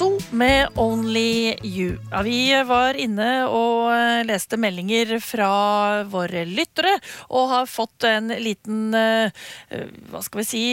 So med Only You. Ja, vi var inne og leste meldinger fra våre lyttere, og har fått en liten, hva skal vi si,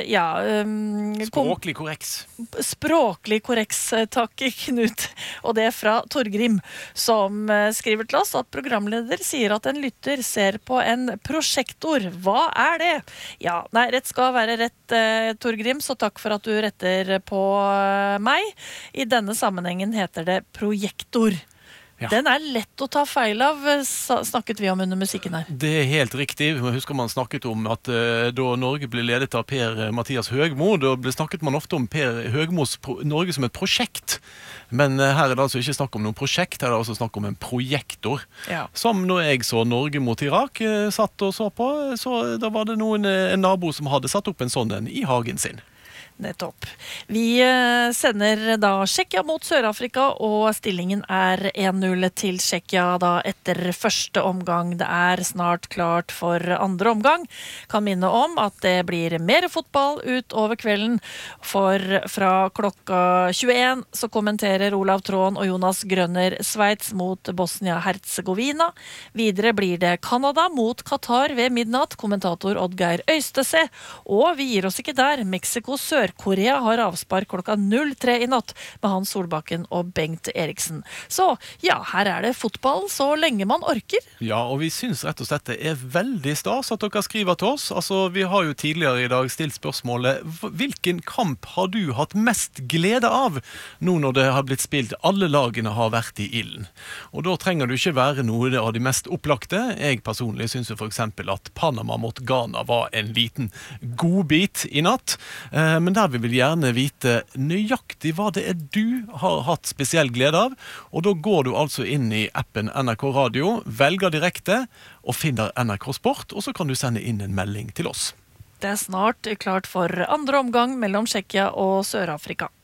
Språklig korreks. Språklig korreks, takk Knut. Og det fra Torgrim, som skriver til oss at programleder sier at en lytter ser på en prosjektor. Hva er det? Ja, nei, rett skal være rett, Torgrim, så takk for at du retter på meg. I denne sammenhengen heter det projektor. Ja. Den er lett å ta feil av, snakket vi om under musikken her. Det er helt riktig. Jeg husker man snakket om at da Norge ble ledet av Per-Mathias Høgmo, da snakket man ofte om Per Høgmos Norge som et prosjekt. Men her er det altså ikke snakk om noen prosjekt, her er det altså snakk om en projektor. Ja. Som når jeg så Norge mot Irak satt og så på, så da var det en nabo som hadde satt opp en sånn i hagen sin. Nettopp. Vi sender da Tsjekkia mot Sør-Afrika, og stillingen er 1-0 til Tsjekkia da etter første omgang. Det er snart klart for andre omgang. Kan minne om at det blir mer fotball ut over kvelden, for fra klokka 21 så kommenterer Olav Tråen og Jonas Grønner Sveits mot Bosnia-Herzegovina. Videre blir det Kanada mot Qatar ved midnatt, kommentator Oddgeir Øystese, og vi gir oss ikke der. Mexico Sør-Korea har avspar klokka 03 i natt med Hans Solbakken og Bengt Eriksen. Så ja, her er det fotball så lenge man orker. Ja, og vi synes rett og slett det er veldig stas at dere skriver til oss. Altså, vi har jo tidligere i dag stilt spørsmålet, hvilken kamp har du hatt mest glede av nå når det har blitt spilt, alle lagene har vært i ilden? Og da trenger du ikke være noe av de mest opplagte. Jeg personlig synes jo for eksempel at Panama mot Ghana var en liten godbit i natt. Men der vi vil gjerne vite nøyaktig hva det er du har hatt spesiell glede av, og da går du altså inn i appen NRK Radio, velger direkte og finner NRK Sport, og så kan du sende inn en melding til oss. Det er snart klart for andre omgang mellom Tsjekkia og Sør-Afrika.